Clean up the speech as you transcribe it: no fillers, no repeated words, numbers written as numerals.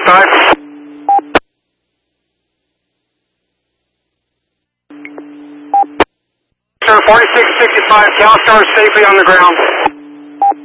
4665. Sir, 4665, CalStar is safely on the ground.